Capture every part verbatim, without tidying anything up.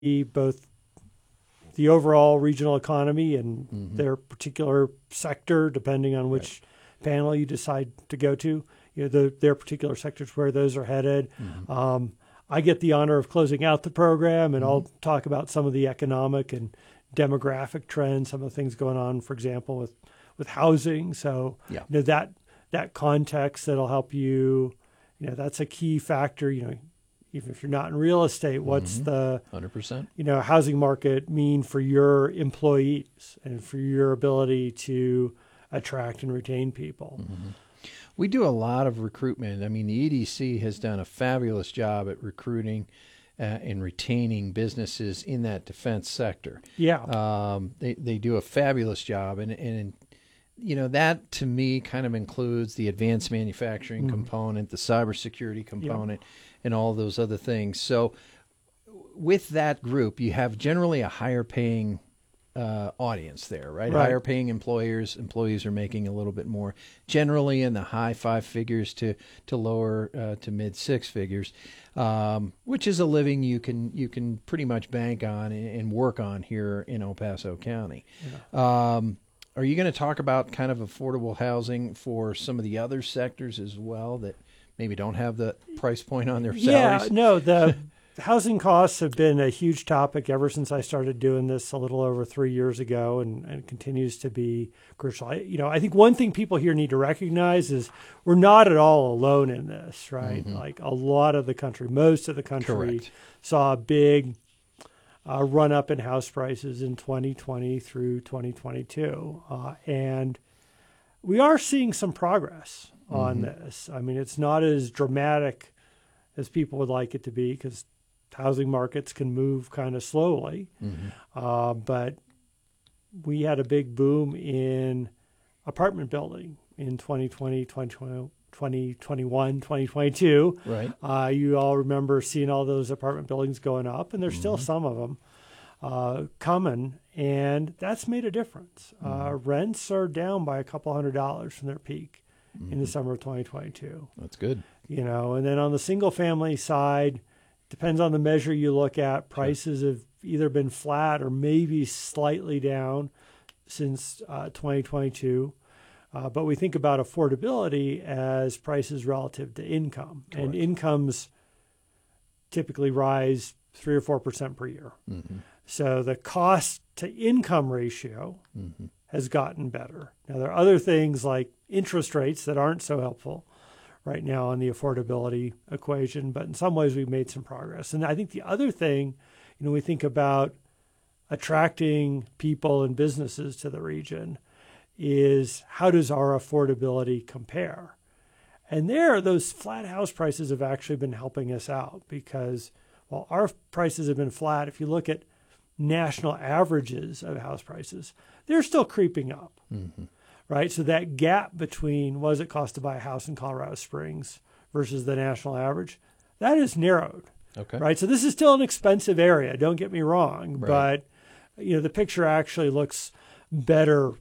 both the overall regional economy and Mm-hmm. their particular sector, depending on which right. panel you decide to go to, you know, the, their particular sectors, where those are headed. Mm-hmm. Um, I get the honor of closing out the program, and mm-hmm. I'll talk about some of the economic and demographic trends, some of the things going on, for example, with, with housing. So yeah. you know, that that context that'll help you, you know, that's a key factor. You know, even if you're not in real estate, what's mm-hmm. the one hundred percent you know, housing market mean for your employees and for your ability to attract and retain people? Mm-hmm. We do a lot of recruitment. I mean, the E D C has done a fabulous job at recruiting uh, and retaining businesses in that defense sector. Yeah. Um, they, they do a fabulous job. And, and, you know, that to me kind of includes the advanced manufacturing mm-hmm. component, the cybersecurity component, yeah. and all those other things. So with that group, you have generally a higher paying uh, audience there, right? right? Higher paying employers, employees are making a little bit more, generally in the high five figures to to lower uh, to mid six figures, um, which is a living you can you can pretty much bank on and, and work on here in El Paso County. Yeah. Um, are you going to talk about kind of affordable housing for some of the other sectors as well that maybe don't have the price point on their salaries? Yeah, no, the housing costs have been a huge topic ever since I started doing this a little over three years ago, and, and continues to be crucial. I, you know, I think one thing people here need to recognize is we're not at all alone in this, right? Mm-hmm. Like a lot of the country, most of the country Correct. saw a big uh, run up in house prices in twenty twenty through twenty twenty-two. Uh, and we are seeing some progress on mm-hmm. this. I mean, it's not as dramatic as people would like it to be, because housing markets can move kind of slowly. Mm-hmm. Uh, but we had a big boom in apartment building in twenty twenty, twenty twenty, twenty twenty-one, twenty twenty-two. Right. Uh, you all remember seeing all those apartment buildings going up, and there's mm-hmm. still some of them uh, coming, and that's made a difference. Mm-hmm. Uh, rents are down by a couple hundred dollars from their peak mm-hmm. in the summer of twenty twenty-two. That's good. You know, and then on the single family side, depends on the measure you look at, prices sure. have either been flat or maybe slightly down since uh, twenty twenty-two. Uh, but we think about affordability as prices relative to income. Correct. And incomes typically rise three or four percent per year. Mm-hmm. So the cost to income ratio mm-hmm. has gotten better. Now, there are other things like interest rates that aren't so helpful right now on the affordability equation, but in some ways we've made some progress. And I think the other thing, you know, we think about attracting people and businesses to the region is how does our affordability compare? And there, those flat house prices have actually been helping us out, because while our prices have been flat, if you look at national averages of house prices, they're still creeping up. Mm-hmm. Right, so that gap between what does it cost to buy a house in Colorado Springs versus the national average, that is narrowed. Okay. Right, so this is still an expensive area. Don't get me wrong, right. but you know the picture actually looks better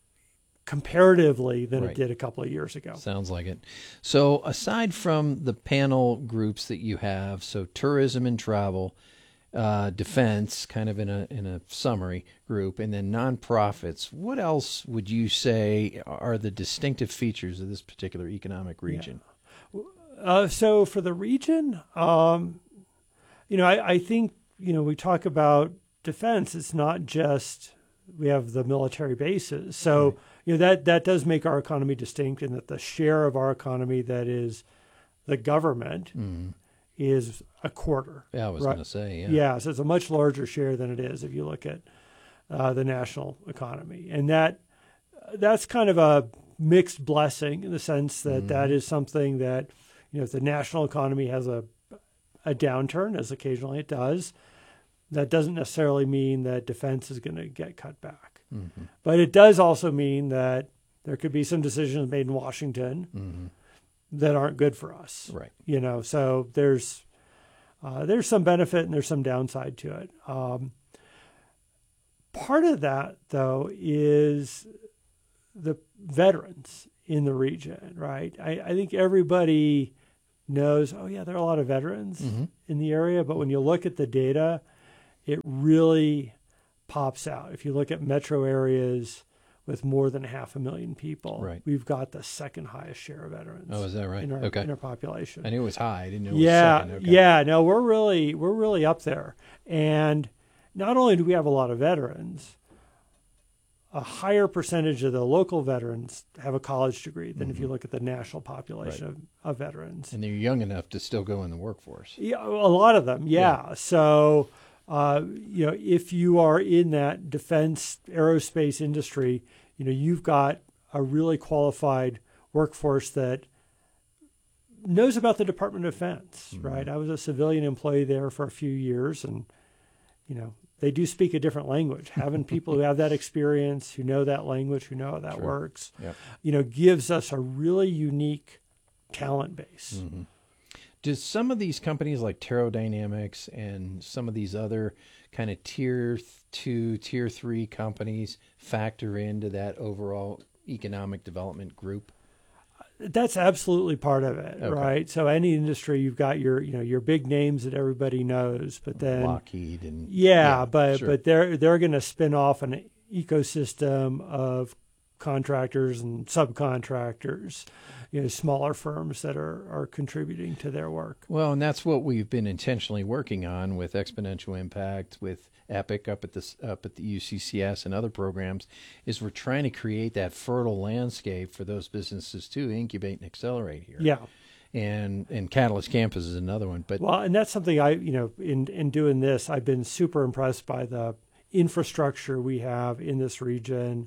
comparatively than right. it did a couple of years ago. Sounds like it. So aside from the panel groups that you have, so tourism and travel, Uh, defense, kind of in a in a summary group, and then nonprofits, what else would you say are the distinctive features of this particular economic region? Yeah. Uh, so for the region, um, you know, I, I think, you know, we talk about defense. It's not just we have the military bases. So, right. you know, that, that does make our economy distinct, in that the share of our economy that is the government mm-hmm. is a quarter. Yeah, I was right? going to say, yeah. Yeah, so it's a much larger share than it is if you look at uh, the national economy. And that that's kind of a mixed blessing, in the sense that mm-hmm. that is something that, you know, if the national economy has a a downturn, as occasionally it does, that doesn't necessarily mean that defense is going to get cut back. Mm-hmm. But it does also mean that there could be some decisions made in Washington mm-hmm. that aren't good for us. Right. You know, so there's uh, there's some benefit and there's some downside to it. Um, part of that, though, is the veterans in the region, right? I, I think everybody knows, oh, yeah, there are a lot of veterans mm-hmm. in the area. But when you look at the data, it really pops out. If you look at metro areas with more than half a million people, right. we've got the second highest share of veterans. Oh, is that right? In our, okay. in our population. I knew it was high. I didn't know it yeah, was second. Okay. Yeah, no, we're really we're really up there. And not only do we have a lot of veterans, a higher percentage of the local veterans have a college degree than mm-hmm. if you look at the national population right. of, of veterans. And they're young enough to still go in the workforce. Yeah, a lot of them, yeah. yeah. So, uh, you know, if you are in that defense aerospace industry, you know, you've got a really qualified workforce that knows about the Department of Defense, mm-hmm. right? I was a civilian employee there for a few years, and, you know, they do speak a different language. Having people who have that experience, who know that language, who know how that sure. works, yep. you know, gives us a really unique talent base. Mm-hmm. Do some of these companies like Terodynamics and some of these other kind of tier two, tier three companies factor into that overall economic development group? That's absolutely part of it, okay. right? So any industry, you've got your, you know, your big names that everybody knows, but then Lockheed and yeah, yeah but sure. but they're they're going to spin off an ecosystem of contractors and subcontractors, you know, smaller firms that are are contributing to their work. Well, and that's what we've been intentionally working on with Exponential Impact, with Epic up at the up at the U C C S and other programs, is we're trying to create that fertile landscape for those businesses to incubate and accelerate here. Yeah. And and Catalyst Campus is another one. But well, and that's something I, you know, in in doing this, I've been super impressed by the infrastructure we have in this region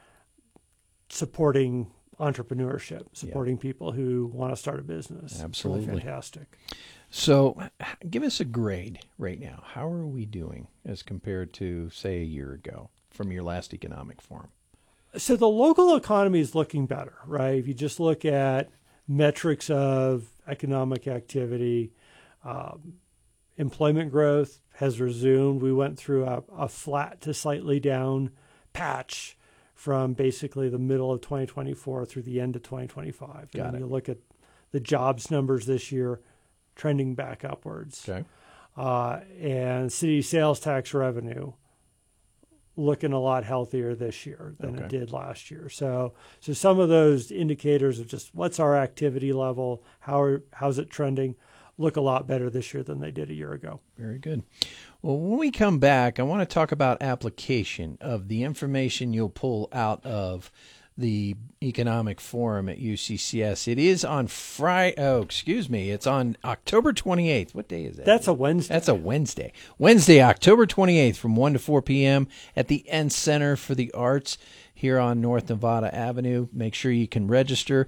supporting entrepreneurship, supporting yeah. people who want to start a business. Absolutely. It's really fantastic. So give us a grade right now. How are we doing as compared to, say, a year ago from your last economic forum? So the local economy is looking better, right? If you just look at metrics of economic activity, um, employment growth has resumed. We went through a, a flat to slightly down patch from basically the middle of twenty twenty-four through the end of twenty twenty-five. Got and it. You look at the jobs numbers this year, trending back upwards. Okay. Uh, and city sales tax revenue looking a lot healthier this year than okay. it did last year. So, so some of those indicators of just what's our activity level, how are, how's it trending, look a lot better this year than they did a year ago. Very good. Well, when we come back, I want to talk about application of the information you'll pull out of the Economic Forum at U C C S. It is on Friday. Oh, excuse me. It's on October twenty-eighth. What day is that? That's a Wednesday. That's a Wednesday. Wednesday, October twenty-eighth from one to four p.m. at the Ent Center for the Arts here on North Nevada Avenue. Make sure you can register.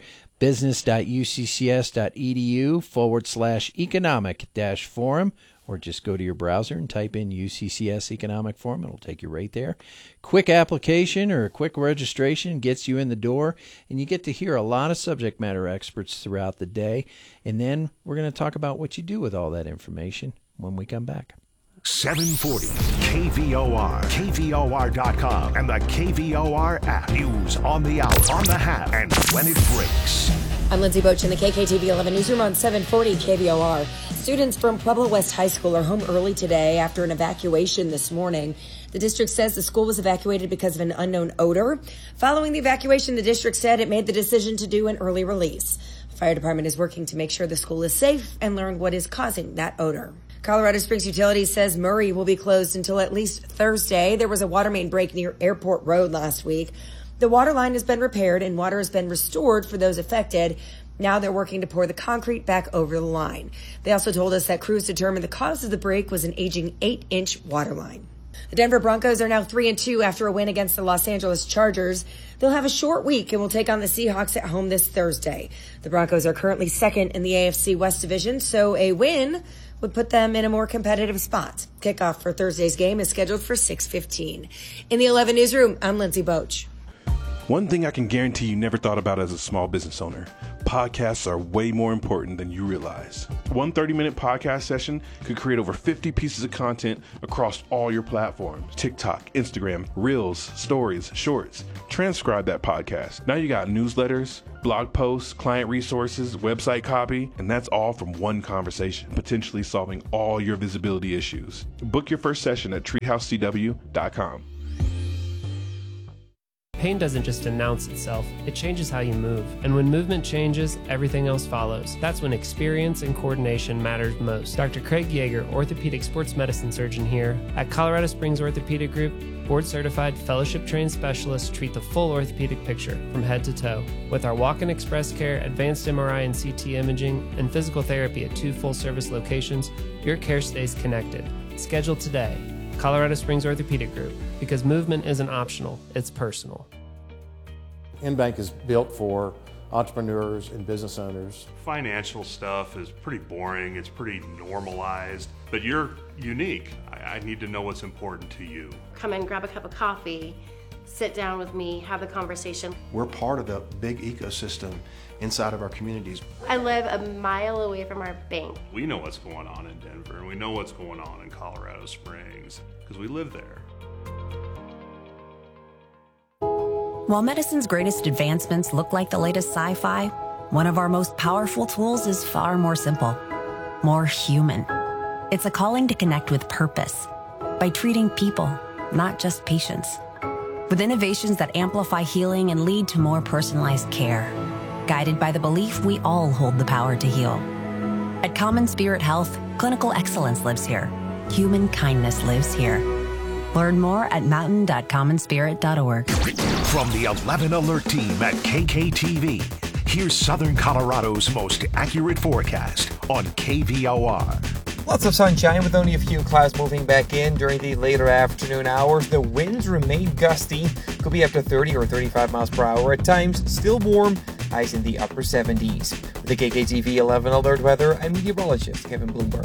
business.uccs.edu forward slash economic dash forum. Or just go to your browser and type in U C C S Economic Forum. It'll take you right there. Quick application or a quick registration gets you in the door, and you get to hear a lot of subject matter experts throughout the day. And then we're going to talk about what you do with all that information when we come back. seven forty K V O R, K V O R dot com, and the K V O R app. News on the hour, on the half, and when it breaks. I'm Lindsay Boach in the K K T V eleven Newsroom on seven forty K V O R. Students from Pueblo West High School are home early today after an evacuation this morning. The district says the school was evacuated because of an unknown odor. Following the evacuation, the district said it made the decision to do an early release. The fire department is working to make sure the school is safe and learn what is causing that odor. Colorado Springs Utilities says Murray will be closed until at least Thursday. There was a water main break near Airport Road last week. The water line has been repaired and water has been restored for those affected. Now they're working to pour the concrete back over the line. They also told us that crews determined the cause of the break was an aging eight-inch water line. The Denver Broncos are now three and two after a win against the Los Angeles Chargers. They'll have a short week and will take on the Seahawks at home this Thursday. The Broncos are currently second in the A F C West Division, so a win would put them in a more competitive spot. Kickoff for Thursday's game is scheduled for six fifteen. In the eleven Newsroom, I'm Lindsay Boach. One thing I can guarantee you never thought about as a small business owner: podcasts are way more important than you realize. One thirty-minute podcast session could create over fifty pieces of content across all your platforms: TikTok, Instagram, Reels, Stories, Shorts. Transcribe that podcast. Now you got newsletters, blog posts, client resources, website copy, and that's all from one conversation, potentially solving all your visibility issues. Book your first session at treehouse c w dot com. Pain doesn't just announce itself, it changes how you move. And when movement changes, everything else follows. That's when experience and coordination matters most. Doctor Craig Yeager, orthopedic sports medicine surgeon here. At Colorado Springs Orthopedic Group, board-certified, fellowship-trained specialists treat the full orthopedic picture from head to toe. With our walk-in express care, advanced M R I and C T imaging, and physical therapy at two full-service locations, your care stays connected. Schedule today. Colorado Springs Orthopedic Group, because movement isn't optional, it's personal. Inbank is built for entrepreneurs and business owners. Financial stuff is pretty boring, it's pretty normalized, but you're unique. I, I need to know what's important to you. Come in, grab a cup of coffee, sit down with me, have the conversation. We're part of a big ecosystem inside of our communities. I live a mile away from our bank. We know what's going on in Denver, and we know what's going on in Colorado Springs, because we live there. While medicine's greatest advancements look like the latest sci-fi, one of our most powerful tools is far more simple, more human. It's a calling to connect with purpose by treating people, not just patients. With innovations that amplify healing and lead to more personalized care, guided by the belief we all hold the power to heal. At Common Spirit Health, clinical excellence lives here. Human kindness lives here. Learn more at mountain dot common spirit dot org. From the eleven Alert team at K K T V, here's Southern Colorado's most accurate forecast on K V O R. Lots of sunshine with only a few clouds moving back in during the later afternoon hours. The winds remain gusty, could be up to thirty or thirty-five miles per hour at times, still warm, highs in the upper seventies. With the K K T V eleven Alert weather, I'm meteorologist Kevin Bloomberg.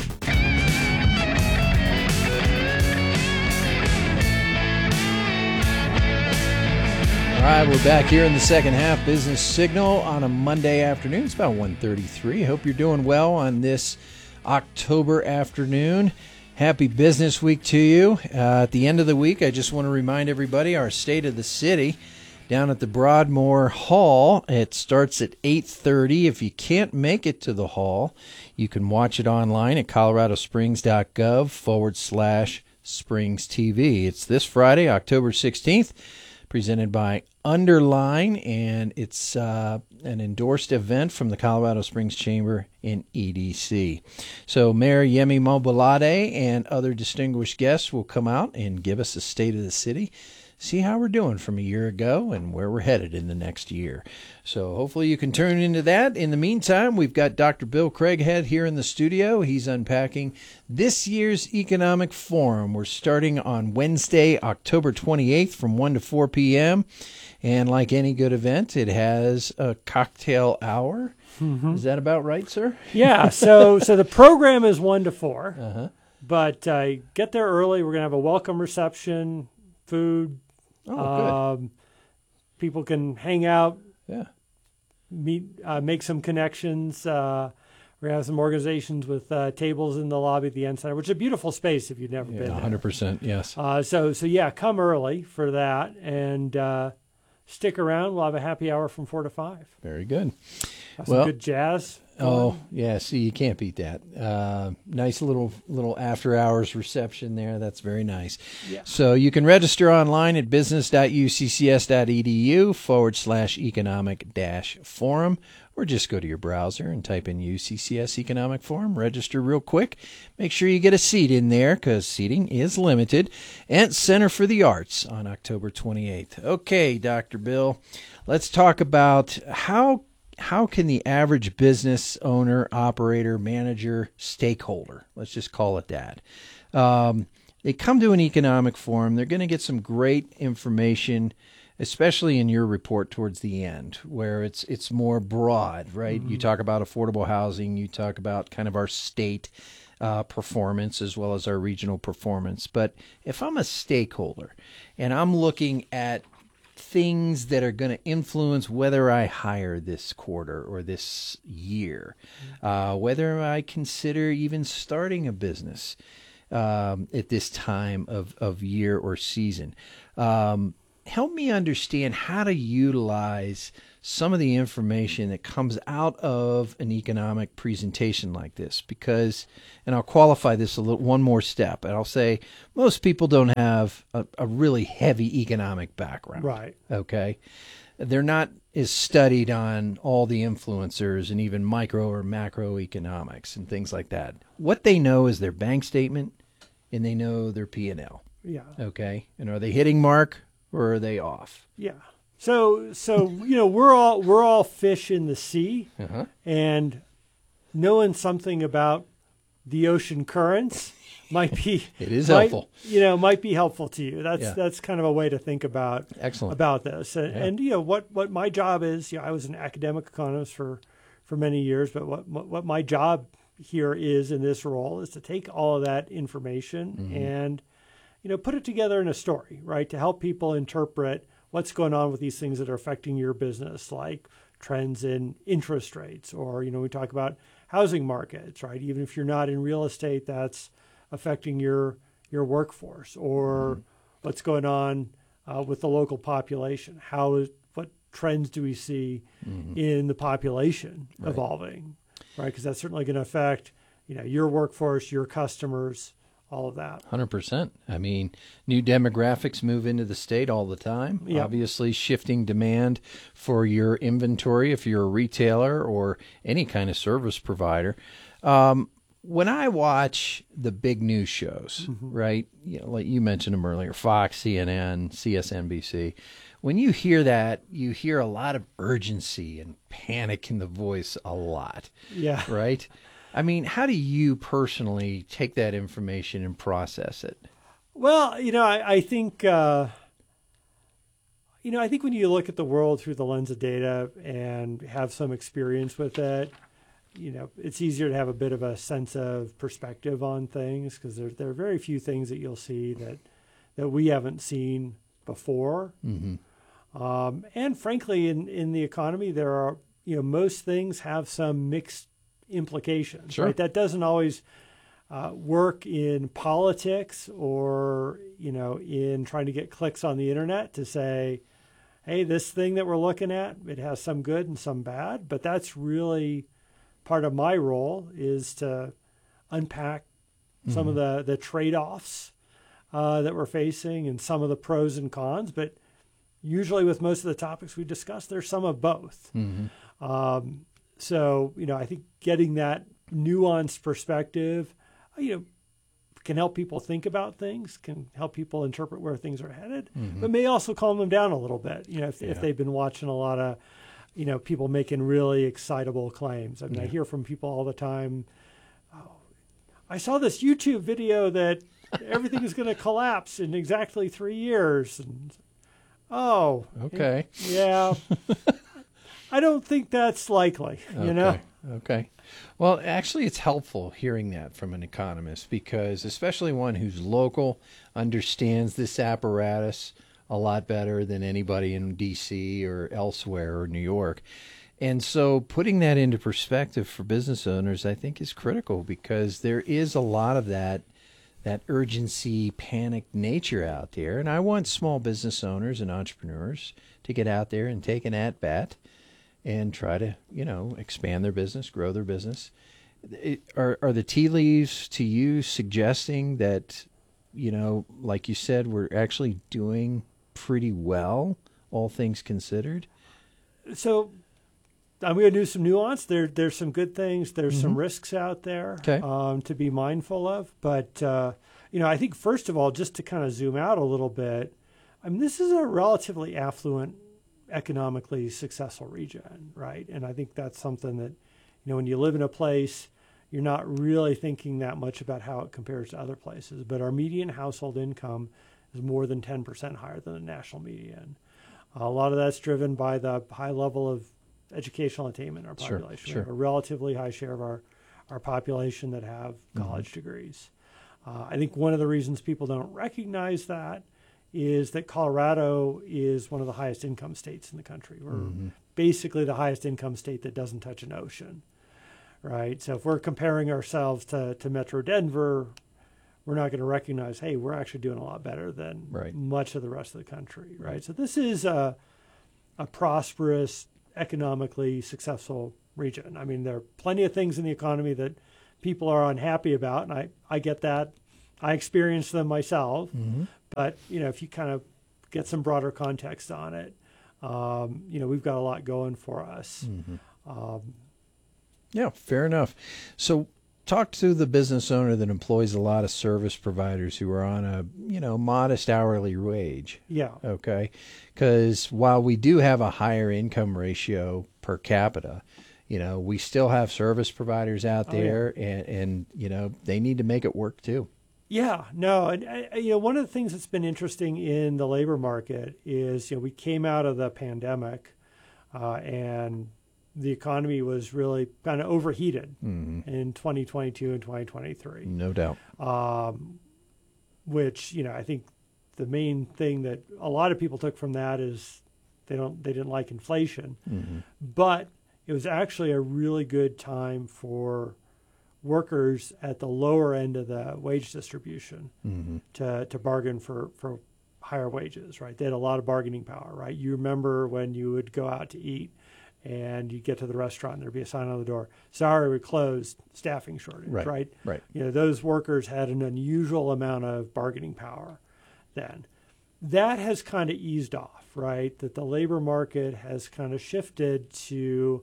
All right, we're back here in the second half. Business Signal on a Monday afternoon. It's about one thirty-three. Hope you're doing well on this October afternoon. Happy Business Week to you. Uh, at the end of the week, I just want to remind everybody our State of the City down at the Broadmoor Hall. It starts at eight thirty. If you can't make it to the hall, you can watch it online at coloradosprings.gov forward slash Springs TV. It's this Friday, October sixteenth. Presented by Underline, and it's uh, an endorsed event from the Colorado Springs Chamber in E D C. So Mayor Yemi Mobolade and other distinguished guests will come out and give us a state of the city, see how we're doing from a year ago and where we're headed in the next year. So hopefully you can turn into that. In the meantime, we've got Doctor Bill Craighead here in the studio. He's unpacking this year's Economic Forum. We're starting on Wednesday, October twenty-eighth from one to four p.m. And like any good event, it has a cocktail hour. Mm-hmm. Is that about right, sir? Yeah. So so the program is one to four. Uh-huh. But uh, get there early. We're going to have a welcome reception, food. Oh, good. Um, people can hang out. Yeah. Meet, uh, make some connections. Uh, we're going to have some organizations with uh, tables in the lobby at the N Center, which is a beautiful space if you've never Yeah, been there. one hundred percent, yes. Uh, so, so yeah, come early for that and uh, stick around. We'll have a happy hour from four to five. Very good. Have some well, good jazz. Oh, yeah, see, you can't beat that. Uh, nice little little after-hours reception there. That's very nice. Yeah. So you can register online at business.uccs.edu forward slash economic dash forum, or just go to your browser and type in U C C S Economic Forum. Register real quick. Make sure you get a seat in there because seating is limited. And Center for the Arts on October twenty-eighth. Okay, Doctor Bill, let's talk about how How can the average business owner, operator, manager, stakeholder, let's just call it that, um, they come to an economic forum, they're going to get some great information, especially in your report towards the end, where it's it's more broad, right? Mm-hmm. You talk about affordable housing, you talk about kind of our state uh, performance as well as our regional performance. But if I'm a stakeholder and I'm looking at things that are going to influence whether I hire this quarter or this year, uh, whether I consider even starting a business um, at this time of, of year or season. Um, help me understand how to utilize some of the information that comes out of an economic presentation like this, because, and I'll qualify this a little, one more step, and I'll say most people don't have a, a really heavy economic background. Right. Okay. They're not as studied on all the influencers and even micro or macroeconomics and things like that. What they know is their bank statement and they know their P and L. Yeah. Okay. And are they hitting mark or are they off? Yeah. So, so you know, we're all we're all fish in the sea, uh-huh. and knowing something about the ocean currents might be it is might, helpful. You know, might be helpful to you. That's yeah. that's kind of a way to think about Excellent. about this. And, yeah. and you know what what my job is. You know, I was an academic economist for for many years, but what what my job here is in this role is to take all of that information mm-hmm. and you know put it together in a story, right, to help people interpret what's going on with these things that are affecting your business, like trends in interest rates, or, you know, we talk about housing markets, right? Even if you're not in real estate, that's affecting your your workforce, or mm-hmm. what's going on uh, with the local population. How is, what trends do we see mm-hmm. in the population right. evolving, right? Because that's certainly going to affect, you know, your workforce, your customers, all of that. one hundred percent. I mean, new demographics move into the state all the time. Yep. Obviously, shifting demand for your inventory if you're a retailer or any kind of service provider. Um, when I watch the big news shows, mm-hmm. right, you know, like you mentioned them earlier, Fox, C N N, C S N B C, when you hear that, you hear a lot of urgency and panic in the voice a lot. Yeah. Right? I mean, how do you personally take that information and process it? Well, you know, I, I think, uh, you know, I think when you look at the world through the lens of data and have some experience with it, you know, it's easier to have a bit of a sense of perspective on things, because there, there are very few things that you'll see that, that we haven't seen before. Mm-hmm. Um, and frankly, in, in the economy, there are, you know, most things have some mixed implications, sure. right? That doesn't always uh, work in politics or, you know, in trying to get clicks on the internet to say, hey, this thing that we're looking at, it has some good and some bad. But that's really part of my role, is to unpack mm-hmm. some of the, the trade-offs uh, that we're facing and some of the pros and cons. But usually with most of the topics we discuss, there's some of both. Mm-hmm. Um, So, you know, I think getting that nuanced perspective, you know, can help people think about things, can help people interpret where things are headed, mm-hmm. but may also calm them down a little bit, you know, if, yeah. if they've been watching a lot of, you know, people making really excitable claims. I mean, yeah. I hear from people all the time, oh, I saw this YouTube video that everything is going to collapse in exactly three years. And, oh. Okay. Yeah. I don't think that's likely, you okay. know? Okay. Well, actually, it's helpful hearing that from an economist, because especially one who's local, understands this apparatus a lot better than anybody in D C or elsewhere or New York. And so putting that into perspective for business owners, I think, is critical, because there is a lot of that that urgency, panic nature out there. And I want small business owners and entrepreneurs to get out there and take an at-bat and try to, you know, expand their business, grow their business. It, are are the tea leaves to you suggesting that, you know, like you said, we're actually doing pretty well, all things considered? So I'm going to do some nuance. There, there's some good things. There's mm-hmm. some risks out there okay. um, to be mindful of. But, uh, you know, I think, first of all, just to kind of zoom out a little bit, I mean, this is a relatively affluent, economically successful region, right? And I think that's something that, you know, when you live in a place, you're not really thinking that much about how it compares to other places. But our median household income is more than ten percent higher than the national median. Uh, a lot of that's driven by the high level of educational attainment in our population. Sure, sure. We have a relatively high share of our, our population that have college mm-hmm. degrees. Uh, I think one of the reasons people don't recognize that is that Colorado is one of the highest income states in the country. We're Mm-hmm. basically the highest income state that doesn't touch an ocean, right? So if we're comparing ourselves to, to Metro Denver, we're not going to recognize, hey, we're actually doing a lot better than Right. much of the rest of the country, right? So this is a, a prosperous, economically successful region. I mean, there are plenty of things in the economy that people are unhappy about, and I, I get that. I experienced them myself. Mm-hmm. But, you know, if you kind of get some broader context on it, um, you know, we've got a lot going for us. Mm-hmm. Um, Yeah, fair enough. So talk to the business owner that employs a lot of service providers who are on a, you know, modest hourly wage. Yeah. Okay. Because while we do have a higher income ratio per capita, you know, we still have service providers out there, Oh, yeah. and, and, you know, they need to make it work too. Yeah, no, and uh, you know, one of the things that's been interesting in the labor market is, you know, we came out of the pandemic, uh, and the economy was really kind of overheated Mm-hmm. in twenty twenty-two and twenty twenty-three. No doubt. Um, which, you know, I think the main thing that a lot of people took from that is they don't they didn't like inflation, Mm-hmm. but it was actually a really good time for workers at the lower end of the wage distribution Mm-hmm. to, to bargain for, for higher wages, right? They had a lot of bargaining power, right? You remember when you would go out to eat and you get to the restaurant and there'd be a sign on the door, sorry, we closed, staffing shortage, Right, right? right. You know, those workers had an unusual amount of bargaining power then. That has kind of eased off, right? That the labor market has kind of shifted to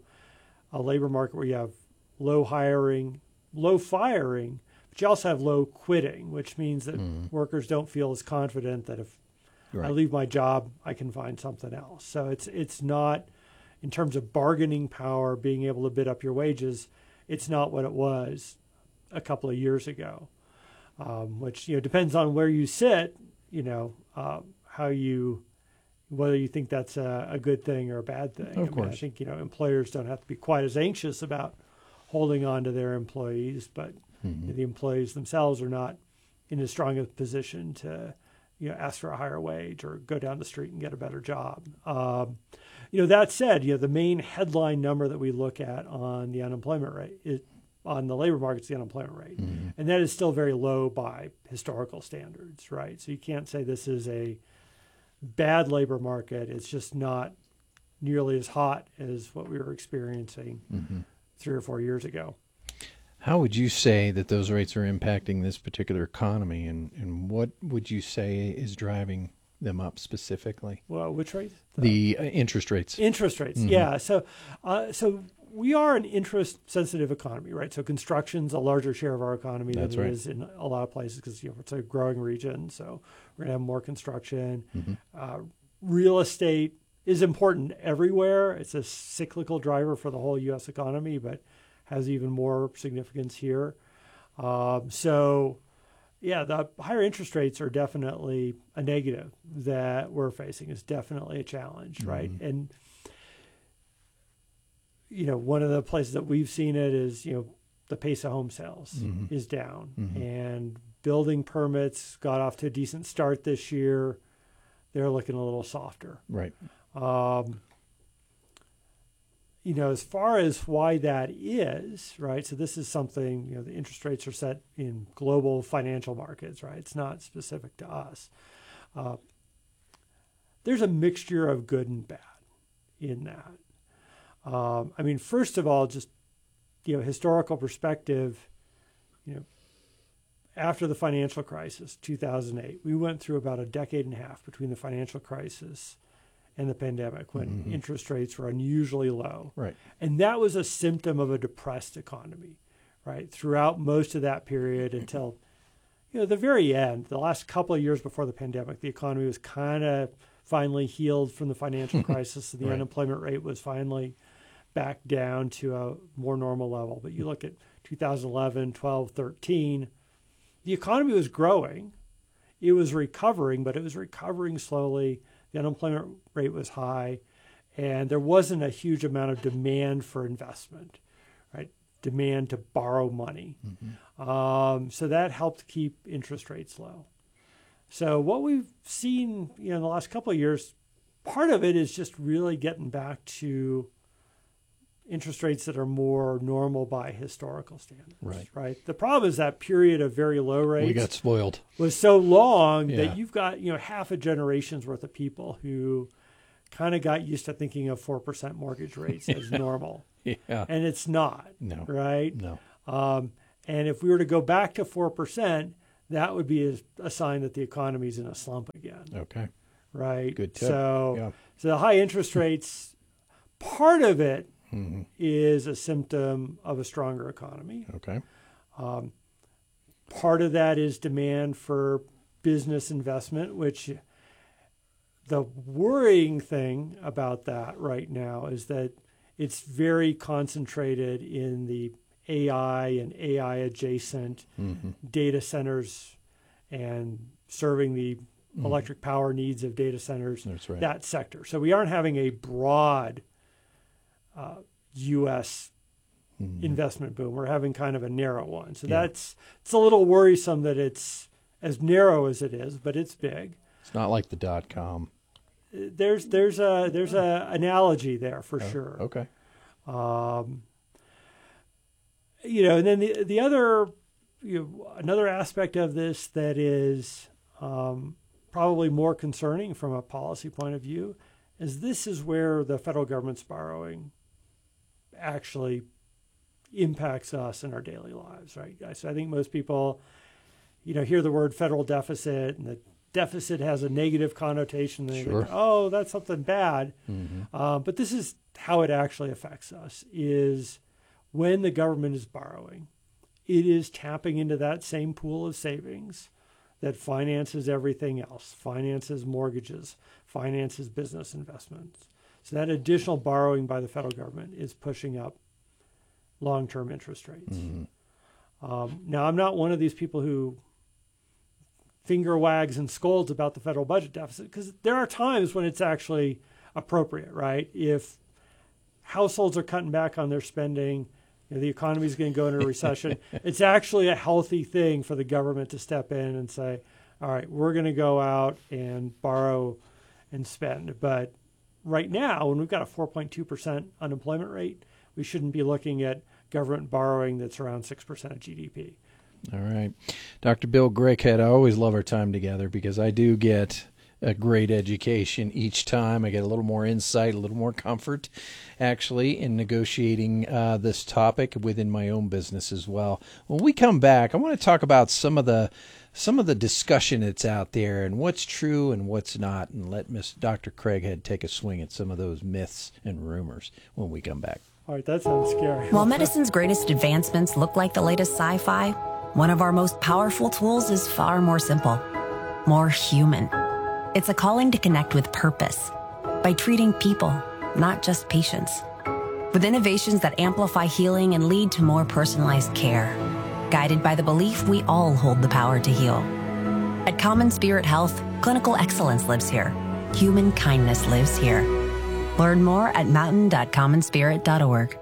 a labor market where you have low hiring, low firing, but you also have low quitting, which means that Mm. workers don't feel as confident that if I Right. leave my job, I can find something else. So it's it's not, in terms of bargaining power, being able to bid up your wages, it's not what it was a couple of years ago, um, which, you know, depends on where you sit, you know, uh, how you, whether you think that's a, a good thing or a bad thing. Of I mean, I course. think, you know, employers don't have to be quite as anxious about holding on to their employees, but Mhm. the employees themselves are not in as strong a position to, you know, ask for a higher wage or go down the street and get a better job. Um, you know, that said, you know, the main headline number that we look at on the unemployment rate is on the labor market is the unemployment rate, Mhm. and that is still very low by historical standards, right? So you can't say this is a bad labor market. It's just not nearly as hot as what we were experiencing Mhm. three or four years ago. How would you say that those rates are impacting this particular economy, and, and what would you say is driving them up specifically? Well, which rate? The uh, interest rates. Interest rates, Mhm. yeah. So, uh, so we are an interest-sensitive economy, right? So construction's a larger share of our economy That's than right. it is in a lot of places because, you know, it's a growing region. So we're gonna have more construction. Mhm. Uh, real estate is important everywhere. It's a cyclical driver for the whole U S economy, but has even more significance here. Um, so, yeah, the higher interest rates are definitely a negative that we're facing. Is definitely a challenge, right? Mhm. And you know, one of the places that we've seen it is, you know, the pace of home sales Mhm. is down, Mhm. and building permits got off to a decent start this year. They're looking a little softer. Right. Um, you know, as far as why that is, right? So this is something, you know, the interest rates are set in global financial markets, right? It's not specific to us. Uh, there's a mixture of good and bad in that. Um, I mean, first of all, just, you know, historical perspective, you know, after the financial crisis, two thousand eight, we went through about a decade and a half between the financial crisis and the pandemic when Mhm. interest rates were unusually low. Right. And that was a symptom of a depressed economy, right? Throughout most of that period until, you know, the very end, the last couple of years before the pandemic, the economy was kind of finally healed from the financial crisis. And the Right. unemployment rate was finally back down to a more normal level. But you look at two thousand eleven, twelve, thirteen, the economy was growing. It was recovering, but it was recovering slowly. The unemployment rate was high, and there wasn't a huge amount of demand for investment, right? Demand to borrow money. Mhm. Um, so that helped keep interest rates low. So what we've seen, you know, in the last couple of years, part of it is just really getting back to interest rates that are more normal by historical standards. Right. Right. The problem is that period of very low rates We got spoiled. was so long Yeah. that you've got, you know, half a generation's worth of people who kind of got used to thinking of four percent mortgage rates as normal. Yeah. And it's not. No. Right? No. Um, and if we were to go back to four percent, that would be a, a sign that the economy's in a slump again. Okay. Right? Good tip. So, Yeah. so the high interest rates, part of it Mm-hmm. is a symptom of a stronger economy. Okay. Um, part of that is demand for business investment, which the worrying thing about that right now is that it's very concentrated in the A I and A I adjacent Mm-hmm. data centers and serving the Mm-hmm. electric power needs of data centers, That's right. that sector. So we aren't having a broad uh, U S Mm-hmm. investment boom. We're having kind of a narrow one. So Yeah. that's it's a little worrisome that it's as narrow as it is, but it's big. It's not like the dot com. There's there's a there's a analogy there for Oh, sure. Okay. Um, you know, and then the the other you know, another aspect of this that is um, probably more concerning from a policy point of view is this is where the federal government's borrowing actually impacts us in our daily lives, right, guys? So I think most people, you know, hear the word federal deficit and the deficit has a negative connotation. They Sure. think, oh, that's something bad. Mm-hmm. Uh, but this is how it actually affects us, is when the government is borrowing, it is tapping into that same pool of savings that finances everything else, finances mortgages, finances business investments. So that additional borrowing by the federal government is pushing up long-term interest rates. Mm-hmm. Um, now, I'm not one of these people who finger wags and scolds about the federal budget deficit, because there are times when it's actually appropriate, right? If households are cutting back on their spending, you know, the economy is going to go into a recession, it's actually a healthy thing for the government to step in and say, all right, we're going to go out and borrow and spend. But right now, when we've got a four point two percent unemployment rate, we shouldn't be looking at government borrowing that's around six percent of G D P. All right. Doctor Bill Greckhead, I always love our time together because I do get a great education each time. I get a little more insight, a little more comfort, actually, in negotiating uh, this topic within my own business as well. When we come back, I want to talk about some of the some of the discussion that's out there and what's true and what's not, and let Miss Doctor Craighead take a swing at some of those myths and rumors when we come back. All right, that sounds scary. While medicine's greatest advancements look like the latest sci-fi, one of our most powerful tools is far more simple, more human. It's a calling to connect with purpose by treating people, not just patients. With innovations that amplify healing and lead to more personalized care, guided by the belief we all hold the power to heal. At Common Spirit Health, clinical excellence lives here. Human kindness lives here. Learn more at mountain dot common spirit dot org.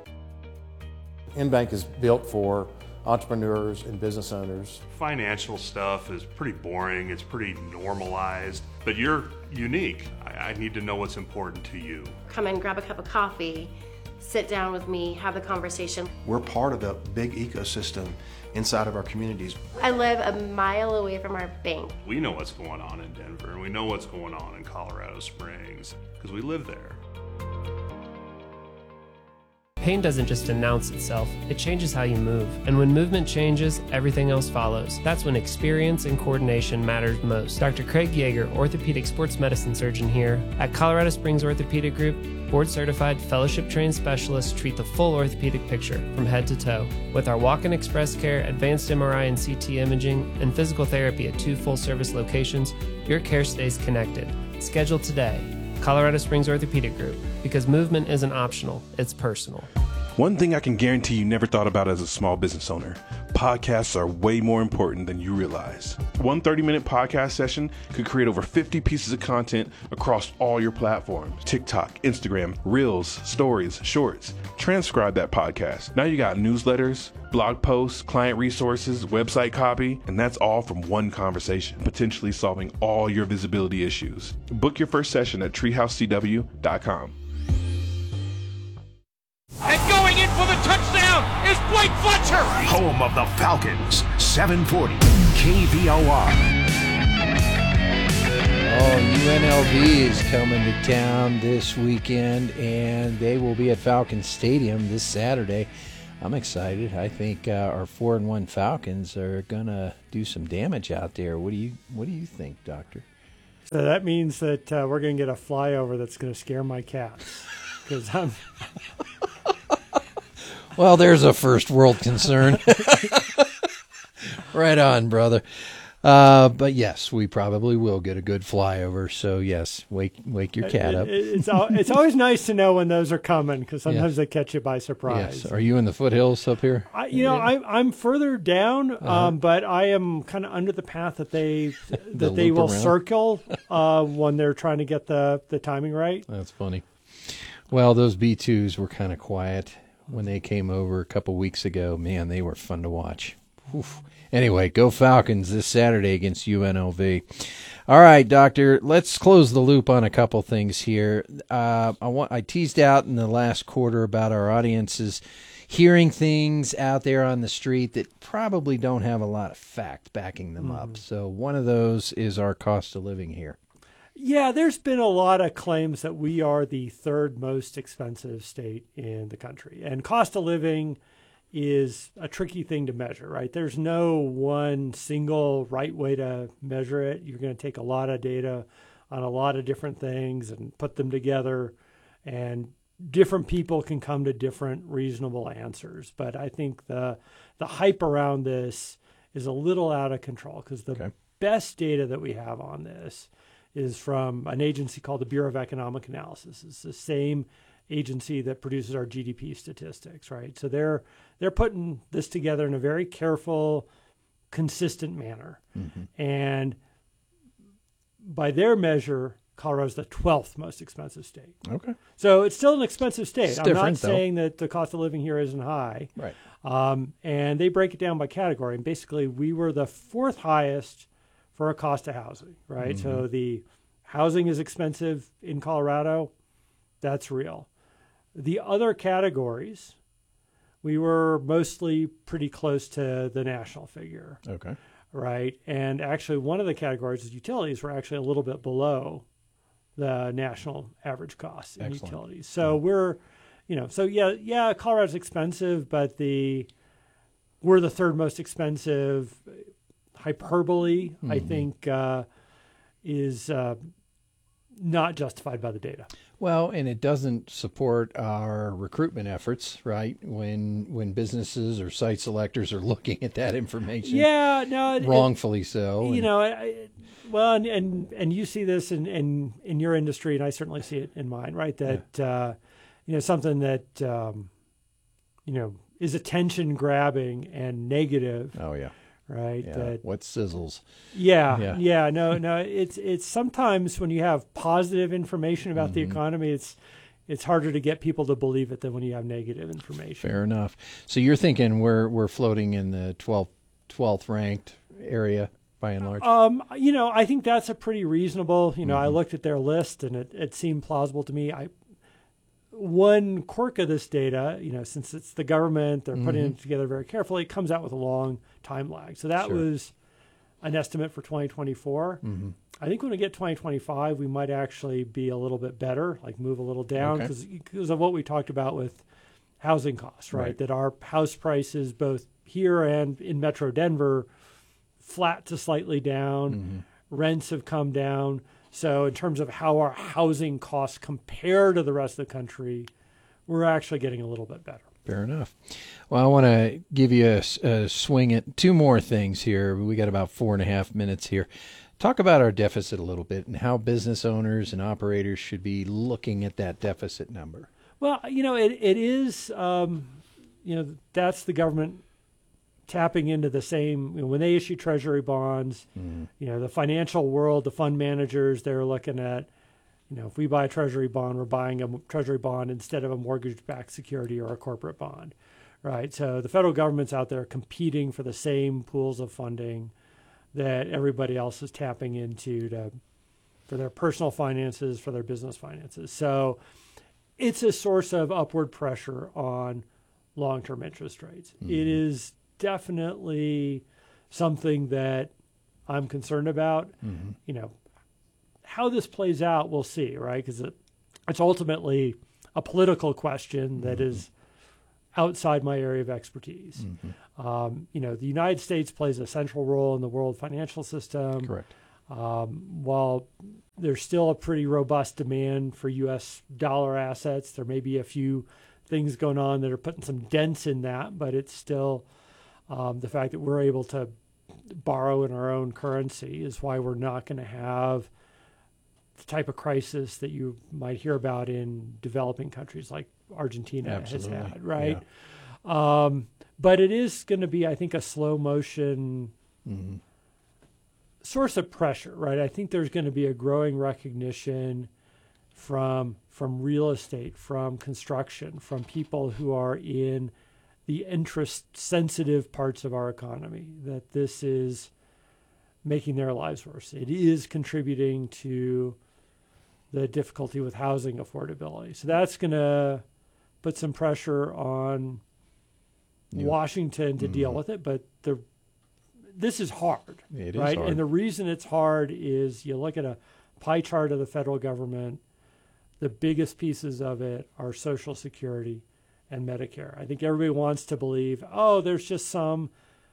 InBank is built for entrepreneurs and business owners. Financial stuff is pretty boring, it's pretty normalized, but you're unique. I, I need to know what's important to you. Come in, grab a cup of coffee, sit down with me, have the conversation. We're part of a big ecosystem inside of our communities. I live a mile away from our bank. We know what's going on in Denver, and we know what's going on in Colorado Springs, because we live there. Pain doesn't just announce itself, it changes how you move. And when movement changes, everything else follows. That's when experience and coordination matters most. Doctor Craig Yeager, orthopedic sports medicine surgeon here at Colorado Springs Orthopedic Group. Board-certified, fellowship-trained specialists treat the full orthopedic picture from head to toe. With our walk-in express care, advanced M R I and C T imaging, and physical therapy at two full-service locations, your care stays connected. Schedule today. Colorado Springs Orthopedic Group, because movement isn't optional, it's personal. One thing I can guarantee you never thought about as a small business owner. Podcasts are way more important than you realize. One thirty-minute podcast session could create over fifty pieces of content across all your platforms. TikTok, Instagram, Reels, Stories, Shorts. Transcribe that podcast. Now you got newsletters, blog posts, client resources, website copy, and that's all from one conversation, potentially solving all your visibility issues. Book your first session at treehouse c w dot com. And going in for the touchdown is Blake Fletcher. Home of the Falcons, seven forty K V O R. Oh, U N L V is coming to town this weekend, and they will be at Falcons Stadium this Saturday. I'm excited. I think uh, our four and one Falcons are gonna do some damage out there. What do you What do you think, Doctor? So that means that uh, we're gonna get a flyover that's gonna scare my cats because I'm. Well, there's a first world concern. Right on, brother. Uh, but yes, we probably will get a good flyover. So yes, wake wake your cat up. It, it, it's al- it's always nice to know when those are coming because sometimes yeah. they catch you by surprise. Yes. Are you in the foothills up here? I, you know, I, I'm further down, uh-huh. um, but I am kind of under the path that they that the they will around. circle uh, when they're trying to get the the timing right. That's funny. Well, those B twos were kind of quiet when they came over a couple weeks ago. Man, they were fun to watch. Oof. Anyway, go Falcons this Saturday against U N L V. All right, Doctor, let's close the loop on a couple things here. Uh, I want I teased out in the last quarter about our audiences hearing things out there on the street that probably don't have a lot of fact backing them mm. up. So one of those is our cost of living here. Yeah, there's been a lot of claims that we are the third most expensive state in the country. And cost of living is a tricky thing to measure, right? There's no one single right way to measure it. You're going to take a lot of data on a lot of different things and put them together, and different people can come to different reasonable answers. But I think the the hype around this is a little out of control because the okay. best data that we have on this is from an agency called the Bureau of Economic Analysis. It's the same agency that produces our G D P statistics, right? So they're they're putting this together in a very careful, consistent manner. Mm-hmm. And by their measure, Colorado's the twelfth most expensive state. Okay. So it's still an expensive state. It's I'm not though. saying that the cost of living here isn't high. Right. Um, and they break it down by category. And basically, we were the fourth highest for a cost of housing, right? Mm-hmm. So the housing is expensive in Colorado. That's real. The other categories, we were mostly pretty close to the national figure. Okay. Right. And actually, one of the categories is utilities were actually a little bit below the national average cost in Excellent. utilities. So yeah. we're, you know, so yeah, yeah, Colorado's expensive, but the we're the third most expensive. Hyperbole, mm-hmm. I think, uh, is uh, not justified by the data. Well, and it doesn't support our recruitment efforts, right? When when businesses or site selectors are looking at that information, yeah, no, it, wrongfully it, so. You and, know, I, well, and, and and you see this in, in in your industry, and I certainly see it in mine, right? That yeah. uh, you know, something that um, you know is attention grabbing and negative. Oh yeah. Right. Yeah. That, what sizzles? Yeah, yeah. Yeah. No. No. It's it's sometimes when you have positive information about mm-hmm. the economy, it's it's harder to get people to believe it than when you have negative information. Fair enough. So you're thinking we're we're floating in the twelfth twelfth ranked area by and large. Um. You know, I think that's a pretty reasonable. You know, mm-hmm. I looked at their list and it it seemed plausible to me. I. One quirk of this data, you know, since it's the government, they're putting mm-hmm. it together very carefully. It comes out with a long time lag. So that sure. was an estimate for twenty twenty-four. Mm-hmm. I think when we get twenty twenty-five, we might actually be a little bit better, like move a little down because okay. because of what we talked about with housing costs, right? right? That our house prices, both here and in Metro Denver, flat to slightly down. Mm-hmm. Rents have come down. So in terms of how our housing costs compare to the rest of the country, we're actually getting a little bit better. Fair enough. Well, I want to give you a, a swing at two more things here. We got about four and a half minutes here. Talk about our deficit a little bit and how business owners and operators should be looking at that deficit number. Well, you know, it it is, um, you know, that's the government tapping into the same, you know, when they issue treasury bonds, mm. you know, the financial world, the fund managers, they're looking at, you know, if we buy a treasury bond, we're buying a treasury bond instead of a mortgage-backed security or a corporate bond, right? So the federal government's out there competing for the same pools of funding that everybody else is tapping into to, for their personal finances, for their business finances. So it's a source of upward pressure on long-term interest rates. Mm-hmm. It is definitely something that I'm concerned about. Mm-hmm. You know, how this plays out, we'll see, right? Because it, it's ultimately a political question that mm-hmm. is outside my area of expertise. Mm-hmm. Um, you know, the United States plays a central role in the world financial system. Correct. Um, while there's still a pretty robust demand for U S dollar assets, there may be a few things going on that are putting some dents in that, but it's still um, the fact that we're able to borrow in our own currency is why we're not going to have the type of crisis that you might hear about in developing countries like Argentina Absolutely. has had, right? Yeah. Um, but it is going to be, I think, a slow motion mm-hmm. source of pressure, right? I think there's going to be a growing recognition from from real estate, from construction, from people who are in the interest-sensitive parts of our economy, that this is making their lives worse. It is contributing to the difficulty with housing affordability. So that's going to put some pressure on yeah. Washington to mm-hmm. deal with it, but the this is hard, it right? Is hard. And the reason it's hard is you look at a pie chart of the federal government, the biggest pieces of it are Social Security and Medicare. I think everybody wants to believe, oh, there's just some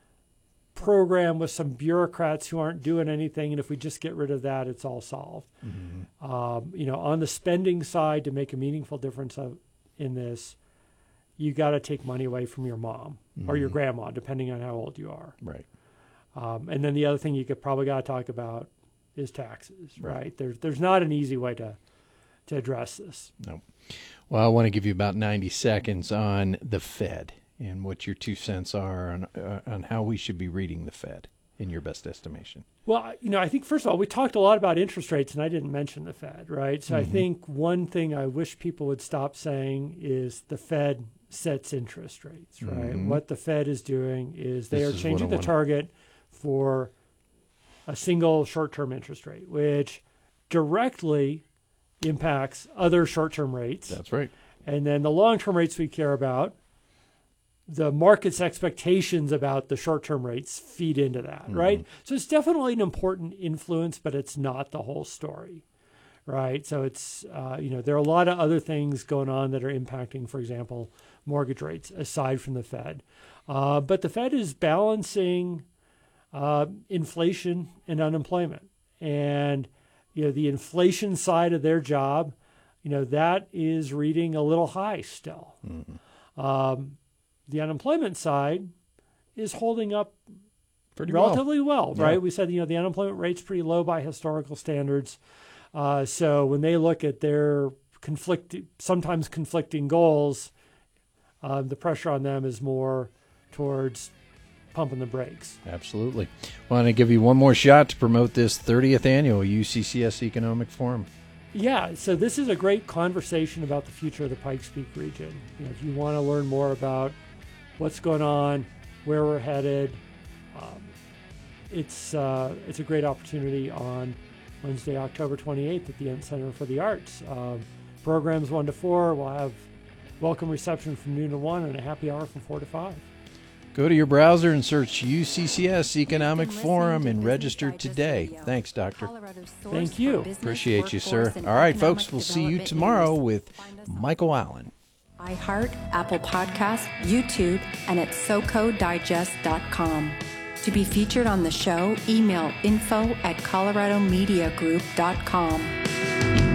program with some bureaucrats who aren't doing anything, and if we just get rid of that, it's all solved. Mm-hmm. Um, you know, on the spending side, to make a meaningful difference of, in this, you got to take money away from your mom mm-hmm. or your grandma, depending on how old you are. Right. Um, and then the other thing you could probably got to talk about is taxes, right? right? There's there's not an easy way to to address this. No. Well, I want to give you about ninety seconds on the Fed and what your two cents are on uh, on how we should be reading the Fed in your best estimation. Well, you know, I think first of all, we talked a lot about interest rates, and I didn't mention the Fed, right? So mm-hmm. I think one thing I wish people would stop saying is the Fed sets interest rates, right? Mm-hmm. What the Fed is doing is they this are is changing the target for a single short-term interest rate, which directly impacts other short-term rates. That's right. And then the long-term rates we care about, the market's expectations about the short-term rates feed into that, mm-hmm. right? So it's definitely an important influence, but it's not the whole story, right? So it's, uh, you know, there are a lot of other things going on that are impacting, for example, mortgage rates aside from the Fed. Uh, but the Fed is balancing uh, inflation and unemployment. And, you know, the inflation side of their job, you know, that is reading a little high still. Mm-hmm. Um, the unemployment side is holding up pretty relatively well, well right? Yeah. We said, you know, the unemployment rate's pretty low by historical standards. Uh, so when they look at their conflict, sometimes conflicting goals, uh, the pressure on them is more towards pumping the brakes. Absolutely. Want to give you one more shot to promote this thirtieth annual U C C S Economic Forum. Yeah, so this is a great conversation about the future of the Pikes Peak region. You know, if you want to learn more about what's going on, where we're headed, um, it's uh, it's a great opportunity on Wednesday, October twenty-eighth at the Ent Center for the Arts. Um, programs one to four. We'll have welcome reception from noon to one and a happy hour from four to five. Go to your browser and search U C C S Economic Forum and register today. Thanks, Doctor. Thank you. Appreciate you, sir. All right, folks, we'll see you tomorrow with Michael Allen. iHeart, Apple Podcasts, YouTube, and at soco digest dot com. To be featured on the show, email info at colorado media group dot com.